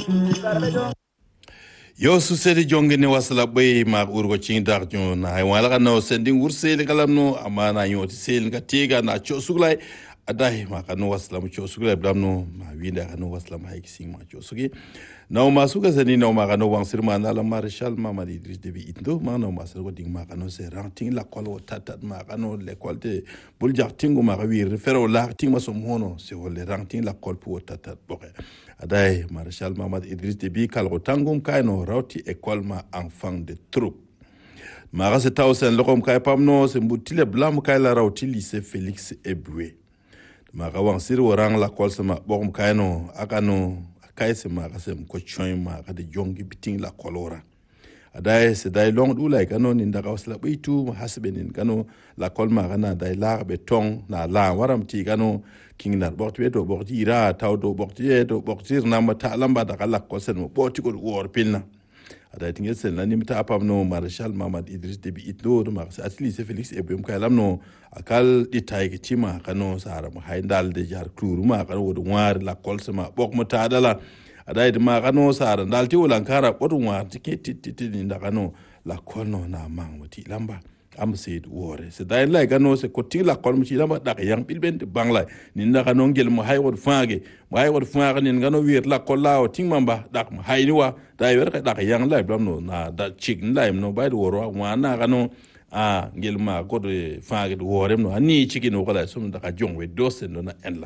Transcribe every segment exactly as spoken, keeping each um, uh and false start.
yo su sedi jonge ne wasla bay ma urgo cin dar jo na hay wala no sending wursel kalam no amana yoti sel ga tiga na cho suglay adai ma kanu wasla mu cho suglay blamno ma winda kanu wasla ma hayki ma cho sugi naw ma suga seni naw ma kanu wang sirma na la marshal Mamad Idriss Déby itndo ma naw ma sel ko ding ma kanu se ranting la kol tatat ma kanu le kolte bul jartingu ma wir fero la ting ma som hono se wole ranting la kol pu tatat boke adai marshal Mamad Idriss Déby kal rotangum kayno rawti école ma enfant de troupe ma se tawsen lokom kay pamno se mbutile blam kay la rawti lycée Félix Eboué ma rawang sir warang la kol sama bokum kayno akano kay se ma kasem ko choy ma kadi jongi biting la kolora adai se dai long du like kano ni ndaka wasla bitu hasbenin kano la kol ma kana dai la beton na la waram ti kano king nar borti do borti ra taw do borti do borti na mata lamba da kala ko sen mo borti ko wor pilna adai tingel sen la nimta apam no marshal Mamad Idriss Déby itdo ma sa atli se Félix Eboué ka lamno akal ditay ki tima kano sara mo haydal de jar kluru ma kano wodo war la kol sama bok mo tadala adai de ma kano sara dalti wala kara wodo war tiki titi ni ndakano la kolno na mang moti lamba am seed wore se dai la kano se koti la kol mo ci lamba dak yang bilben de bangla ni ndakano ngel mo hay wod faage mo hay wod faage ni ngano wir la kollawo tingmamba dak mo hayniwa dai wer ka dak yang la blamno na da chig la no baydo woro wana kano a ngel ma ko de faage de worem no ani chigi no kala sum da ka jongwe dosen no na enla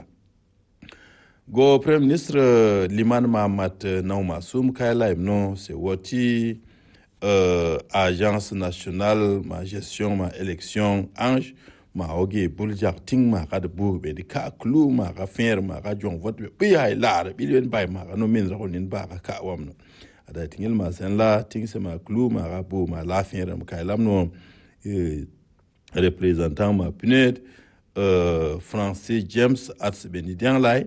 go premier ministre Liman Mahamat Nawma sum kay live no se woti euh agence nationale ma gestion ma élection ange ma oge buljar ting ma ka de bourbe de ka clou ma ka faire ma ka jong vote bi hay laare bi len bay ma no min ro nin ba ka wamno ada tingel ma sen la ting se ma clou ma ka bo ma la faire ma kay lamno représentant ma punet euh Francis James Arts Benidian lay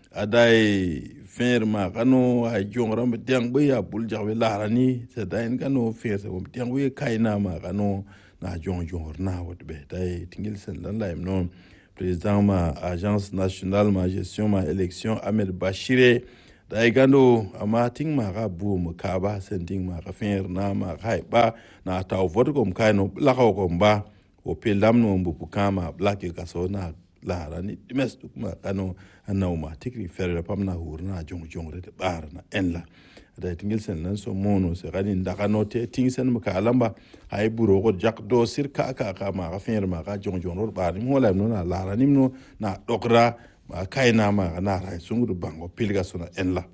adai fer ma kano ay jongram tiang be ya bul jawe larani se dain kano fer se bom tiang we kaina ma kano na jong jong na wot be dai tingil sen lan lay no président ma agence nationale ma gestion ma élection Ahmed Bachiré dai gando ama ting ma ga bu mu ka ba sen ting ma ka fer na ma kai ba na taw vote kom kaino la ko kom ba o pelam no mbu kama black ka so na la rani mes ma kano anawma tikri fer pam na hurna jong jong re bar na enla da tingel sen nan so mono se gani ndaka no te ting sen ma ka lamba hay buro ko jak do sir ka ka ka ma ka fer ma ka jong jong ro bar ni mo la no na la rani no na dokra ma kaina ma na ra sungu bango pilga so na enla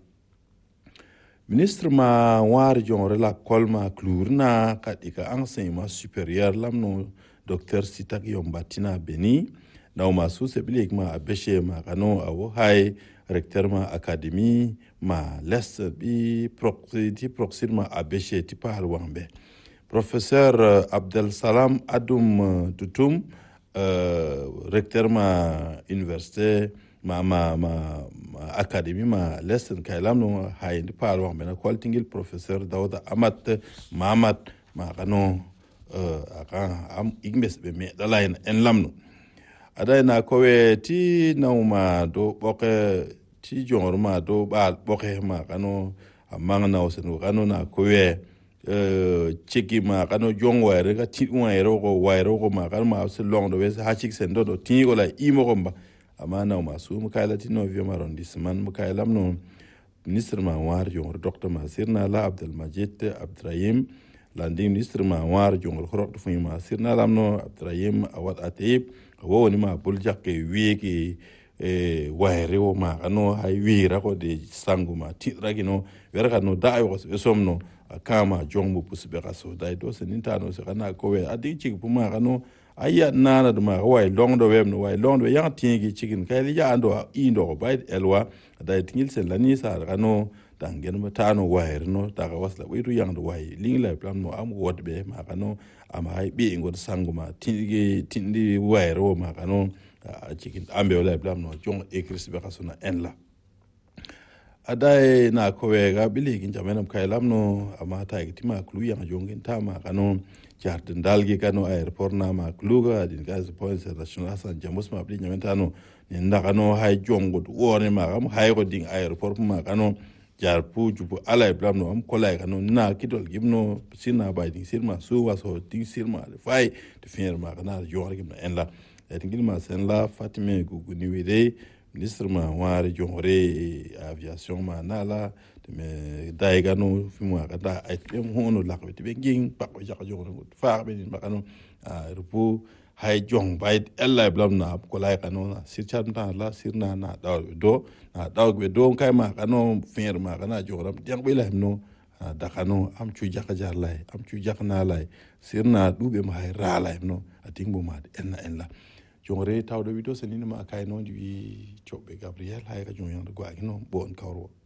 ministre ma war jong re la kolma klurna ka dika enseignement supérieur lamno docteur Sitak Yombatina Beni Nawma su se bilik ma abeshe ma kano awo hay recteur ma académie ma lest bi proxy proxy ma abeshe ti par wambe professeur Abdel Salam Adoum Toutoum euh, recteur ma université ma ma ma, ma académie ma lest kaylam no hay ti par wambe na kwaltingil professeur Daouda Amat Mahamat ma kano euh aka am igmes be me dalain en lamno adai na kowe ti Nawma do boke ti jongorma do bal boke ma kano amang na osen kano na kowe eh chiki ma kano jongwa re ka ti wa ro ko wa ro ko ma kano ma se long do wes ha chik sen do do ti ko la i mo komba ama Nawma su mu kala ti no vieux arrondissement mu kala no ministre ma war jongor docteur ma sirna la Abdel Majid Abdrahim landing ministre ma war jongol khorok fu ma sirna lamno Abdrahim awad atib wo ni ma bul jakke wiiki e wayre wo ma kano hay wiira ko de sanguma titragino werga no daayo ko somno kama jongbu pusbe kaso dai do senintano se kana ko we adi ci puma kano aya nana do ma way long do wem no way long do yang tingi cikin kay ya ando indo bayt elwa dai tingil sen lani sa kano dangen matano wayre no daga wasla wiru yang do way lingla plan no am wodbe ma kano ama hay bi ngod sanguma tingi tindi wayre wo ma kano a cikin ambe wala plan no jong ekris be kasuna enla adai na kowe ga bili kin jamenam kaylam no ama ta gitima klu yang jongin tama kano jartin dalgi kano airport na ma kluga din gas point national san jamus ma bli nyamentano ni ndakano hay jongod woni ma kam hay ko ding airport ma kano jar pu ju pu alai blam no am kolai kanu na kidol gimno sina bai ding sirma su waso ding sirma de fai de firma kana jor gimna en la etingil ma sen la fatime gugu ni wede ministre ma wari jongre aviation ma nala de me daiga no fimwa kada ay tem hono la ko be ging pa ko jaka jongre fa be ni makano a rupu hay jong bai ella blam na ko lai kanu na sir chan ta la sir na na daw do na daw be do kai ma kanu firma kana jogram jang be la no da kanu am chu jaka jar lai am chu jaka na lai sir na dube ma hay ra lai no ating bo ma en en la jongre tawdo wido senina ma kay non di chobe Gabriel hay ka jong yang go agino bon kawro